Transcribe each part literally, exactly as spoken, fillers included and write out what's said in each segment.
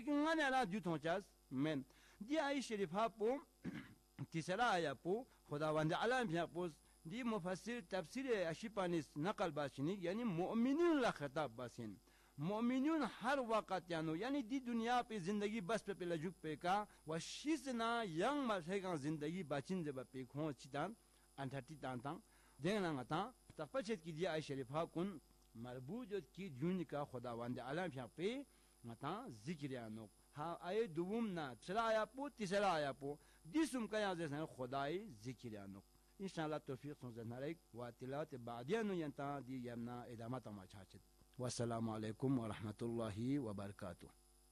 lakin ngane ala jutong chas men di ay sharif ha po tisara ya po खुदावंद आलम यापोस दी मुफस्सिर तफसीर अशिपानिस नकल बाशिनी यानी मोमिनीन ला खिताब बासिन मोमिनीन हर वक्त यानो यानी दी दुनिया पे जिंदगी बस पे लजुक पे का वशिसना यंग मसेगा जिंदगी बाचिन जब पे खो चितान अंतटी तांतां देना ngata तपचेत की दी आई शरीफा कुन मरबूज की जुन का खुदावंद आलम या पे ngata जिक्र यानो हा आए दुवम ना चला आया पो तीसरा आया पो दिसुम का या जैसे खुदाई जिक्र यानो इंशाल्लाह तौफीक सुननारेक व तिलावत बादियानु यंता दी यमना इदामा तमाचाचित वस्सलामु अलैकुम व रहमतुल्लाहि व बरकातुह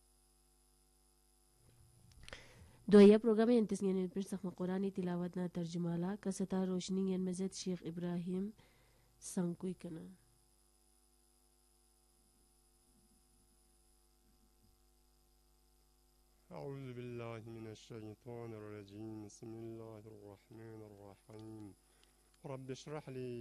دویا پروگرام انتظامی یعنی پر سخم قرآنی تلاوت نا ترجمه لا کستا روشنی یعنی مزید شیخ ابراهیم سانکوی کنا أعوذ بالله من الشيطان الرجيم بسم الله الرحمن الرحيم رب اشرح لي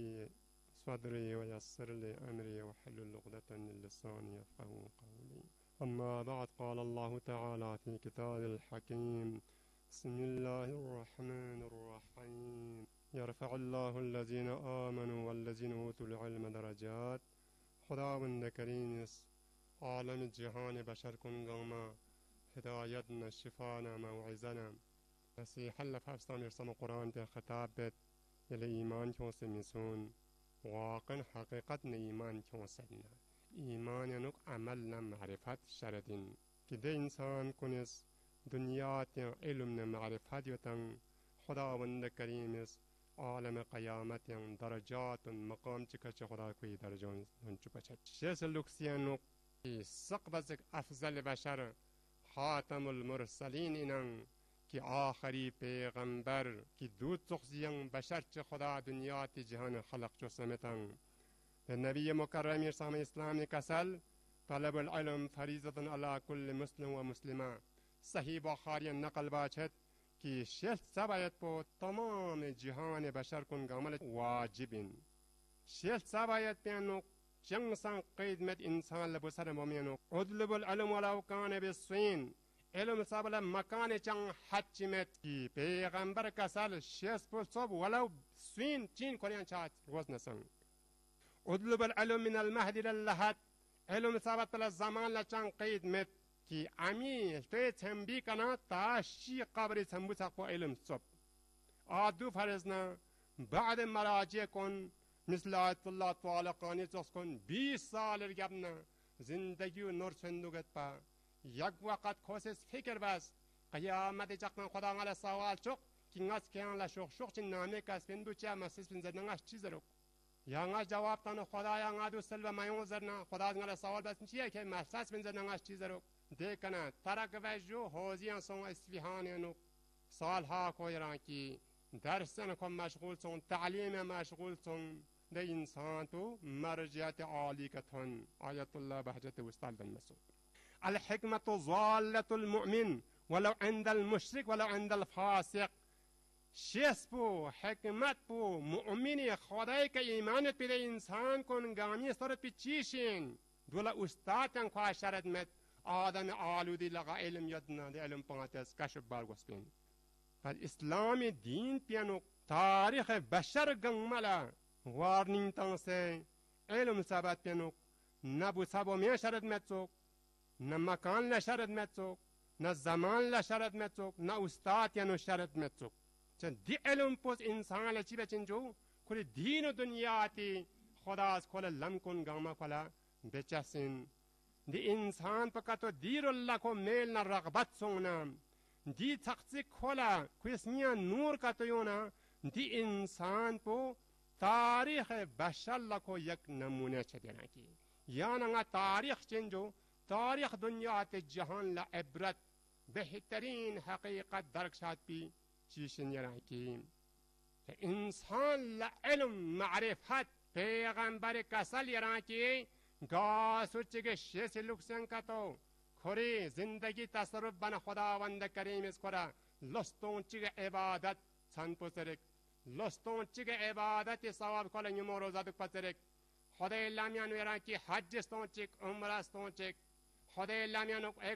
صدري ويسر لي أمري واحلل عقدة من لساني يفقهوا قولي أما بعد قال الله تعالى في كتاب الحكيم بسم الله الرحمن الرحيم يرفع الله الذين آمنوا والذين أوتوا العلم درجات خداوند کریم عالم جهان بشر کن گاما هدایتنا شفانا موعظنا مسیح الله فاستان يرسم قرآن ده خطاب بيت يلي إيمان كوس مسون واقع حقيقتنا إيمان كوسنا إيمان ينك عملنا معرفة شردين كده إنسان كنس دنيا علمنا معرفة يتن خداوند كريم عالم قيامت درجات مقام چکا خدا کوئی درجان چپا چت شیس لوکسیانو سقبزك أفضل بشر خاتم المرسلين إنن كي آخري پیغمبر كي دود تخزيان بشر چه خدا دنیا تی جهان خلق چو سمتن النبي مكرم يرسام إسلام كسل طلب العلم فريضة على كل مسلم ومسلمة صحيح بخاري نقل باچت कि शेष सबायत पो तमाम जहान बशर कुन गमल वाजिबिन शेष सबायत पेनो जंग सन कैद में इंसान लबसर मोमिनो उदलबुल इल्म वला कान बिस्वीन इल्म सबला मकान चंग हज में की पैगंबर का साल शेष पो सब वला स्वीन चीन कोरियन चात रोज नसन उदलबुल इल्म मिन अल महदी लल लहद इल्म सबत ला जमान ला चंग कैद में कि आमी ते छंबी कना ताशी कब्र छंबु सको इल्म सब आदु फरजना बाद मराजे कोन مثل آیت الله تعالی قانی چوس کن बीस साल رگبنا زندگی نور سندوگت پا یک وقت کوسس فکر بس قیامت جقنا خدا علی سوال چوک کی ناس کیان لا شوخ شوخ چین نامه کس بندو چا مسیس بن زدنگاش چیز رو یا ناس جواب تانو خدا یا نادو سلو مایون زرنا خدا علی سوال بس چیه که مسیس بن زدنگاش چیز رو دیکنا ترک وجو حوزیان سون اسفهانیانو سالها کویران کی درسن کم مشغول سون تعلیم مشغول سون ده إنسان تو مرجعة عالية آية الله بهجة وستال المسؤول الحكمة ضالة المؤمن ولو عند المشرك ولو عند الفاسق شيس بو حكمت بو مؤمني خداي كإيمانت بده إنسان كون غامي صورت بچيشين دولا أستاذ كان خاشرت مت آدم آلودي لغا علم يدنا ده علم پانتس كشف بارغوس بين فالإسلام دين بيانو تاريخ بشر غنملا وارنين تنسي علم ثبت بينوك نبو سبو مين شرد متسوك نمكان لشرد متسوك نزمان لشرد متسوك نأستاذ ينو شرد متسوك چن دي علم پوس انسان لچي بچنجو كل دين و دنياتي خداز كل لمكن غاما كلا بچسين دي انسان پکتو دير الله کو ميل نا رغبت سونام دي تخصي كلا كويسميا نور كتيونا دي انسان پو تاریخ بشر لکو یک نمونه چه دینا کی یعنی تاریخ چنجو تاریخ دنیا ت جهان لا عبرت بهترین حقیقت درک شد بی چیشن یعنی کی انسان لا علم معرفت پیغمبر کسل یعنی کی گاسو چگه شیس لکسن کتو خوری زندگی تصرف بنا خداوند کریم اس کرا لستون چگه عبادت سن پسرک لستون چگه عبادت ثواب کل نیمو روزادک پسرک خدای لامیانو ایران کی حج استون چک عمره استون چک خدای لامیانو